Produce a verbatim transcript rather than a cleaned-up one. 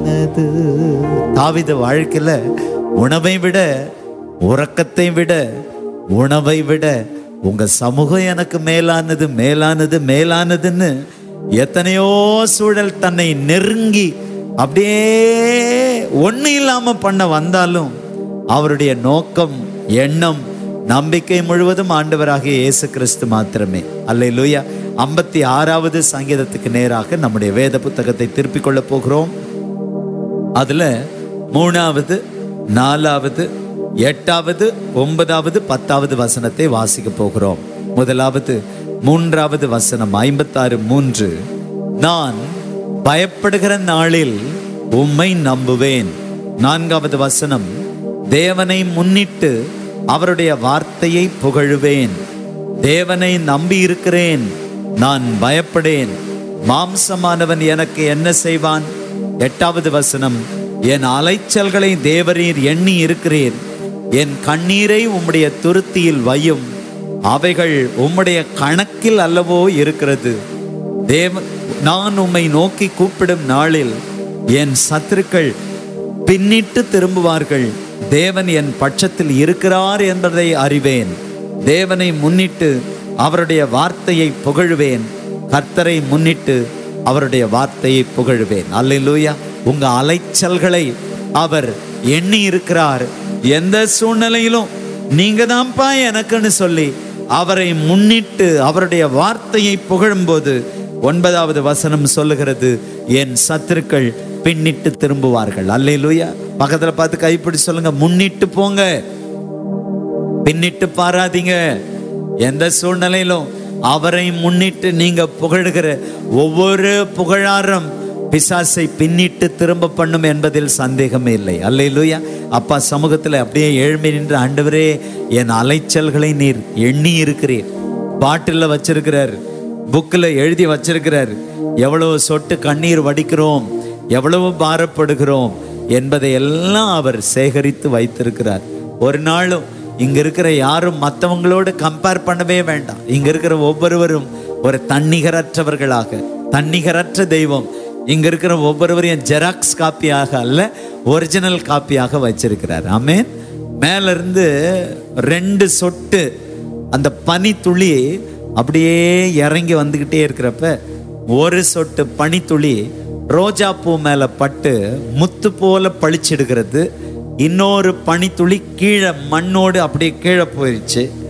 மேலானது. தாவீது வாழ்க்கையில உணவை விட, உறக்கத்தை விட, உணவை விட உங்க சமூகம் எனக்கு மேலானது, மேலானது, மேலானதுன்னு எத்தனையோ சூழல் தன்னை நெருங்கி அப்படியே ஒண்ணு இல்லாம பண்ண வந்தாலும் அவருடைய நோக்கம், எண்ணம், நம்பிக்கை முழுவதும் ஆண்டவராகிய இயேசு கிறிஸ்து மாத்திரமே. அல்லேலூயா. ஐம்பத்தி ஆறாவது சங்கீதத்துக்கு நேராக நம்முடைய வேத புத்தகத்தை திருப்பிக் கொள்ள போகிறோம். அதுல மூணாவது, நாலாவது, எட்டாவது, ஒன்பதாவது, பத்தாவது வசனத்தை வாசிக்க போகிறோம். முதலாவது மூன்றாவது வசனம், ஐம்பத்தாறு மூன்று. நான் பயப்படுகிற நாளில் உம்மை நம்புவேன். நான்காவது வசனம், தேவனை முன்னிட்டு அவருடைய வார்த்தையை புகழுவேன். தேவனை நம்பி இருக்கிறேன், நான் பயப்படேன். மாம்சமானவன் எனக்கு என்ன செய்வான்? எட்டாவது வசனம், என் அலைச்சல்களை தேவரீர் எண்ணி இருக்கிறேன். என் கண்ணீரை உம்முடைய துருத்தியில் வையும், அவைகள் உம்முடைய கணக்கில் அல்லவோ இருக்கிறது. தேவ நான் உம்மை நோக்கி கூப்பிடும் நாளில் என் சத்துருக்கள் பின்னிட்டு திரும்புவார்கள். தேவன் என் பட்சத்தில் இருக்கிறார் என்பதை அறிவேன். தேவனை முன்னிட்டு அவருடைய வார்த்தையை புகழுவேன். கர்த்தரை முன்னிட்டு அவருடைய வார்த்தையை புகழுவேன். அல்லேலூயா. உங்க அலைச்சல்களை அவர் எண்ணி இருக்கிறார். எந்த சூழ்நிலையிலும் நீங்க தான்ப்பா எனக்குன்னு சொல்லி அவரை முன்னிட்டு அவருடைய வார்த்தையை புகழும்போது ஒன்பதாவது வசனம் சொல்லுகிறது, என் சத்துருக்கள் பின்னிட்டு திரும்புவார்கள். அல்லேலூயா. பக்கத்துல பார்த்து கைப்பிடி சொல்லுங்க, முன்னிட்டு போங்க, பின்னிட்டு பாராதீங்க. எந்த சூழ்நிலையிலும் அவரை முன்னிட்டு நீங்க புகழுகிற ஒவ்வொரு புகழாரம் பிசாசை பின்னிட்டு திரும்ப பண்ணும் என்பதில் சந்தேகமே இல்லை. அல்லேலூயா. அப்பா சமூகத்தில் அப்படியே எழும்பி நின்று, ஆண்டவரே என் அலைச்சல்களை நீர் எண்ணி இருக்கிறீர். பாட்டில் வச்சிருக்கிறார், புக்கில் எழுதி வச்சிருக்கிறார். எவ்வளவு சொட்டு கண்ணீர் வடிக்கிறோம், எவ்வளவு பாரப்படுகிறோம் என்பதை எல்லாம் அவர் சேகரித்து வைத்திருக்கிறார். ஒரு நாளும் இங்க இருக்கிற யாரும் மற்றவங்களோடு கம்பேர் பண்ணவே வேண்டாம். இங்க இருக்கிற ஒவ்வொருவரும் ஒரு தன்னிகரற்றவர்களாக, தன்னிகரற்ற தெய்வம் இங்க இருக்கிற ஒவ்வொருவரையும் ஜெராக்ஸ் காப்பியாக அல்ல, ஒரிஜினல் காப்பியாக வச்சிருக்கிறார். ஆமென். மேல இருந்து ரெண்டு சொட்டு அந்த பனி துளி அப்படியே இறங்கி வந்துகிட்டே இருக்கிறப்ப ஒரு சொட்டு பனித்துளி ரோஜா பூ மேல பட்டு முத்து போல பளிச்சிடுகிறது. இன்னொரு பனித்துளி கீழே மண்ணோடு அப்படியே கீழே போயிடுச்சு.